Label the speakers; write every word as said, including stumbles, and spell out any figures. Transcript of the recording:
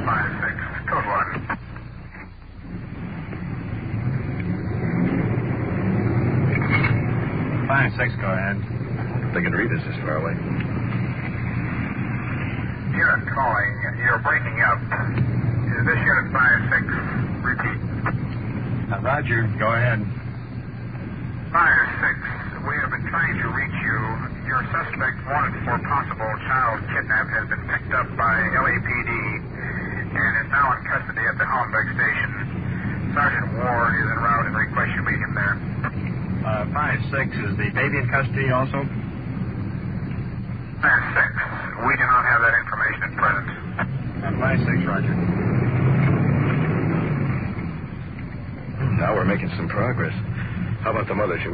Speaker 1: five six, code one.
Speaker 2: five six, go ahead.
Speaker 3: They can read us this far away.
Speaker 1: Unit calling. You're breaking up. Is this unit five six? Repeat.
Speaker 2: Uh, Roger, go ahead.
Speaker 1: five six, we have been trying to reach you. Your suspect wanted for possible child kidnap has been picked up by L A P D and is now in custody at the Hollenbeck station. Sergeant Ward is en route and requests you meet him there.
Speaker 2: Uh, five six, is the baby in custody also?
Speaker 1: five six, we do not have that information at present.
Speaker 2: Uh, five six, Roger.
Speaker 3: Now we're making some progress. How about the mother? Should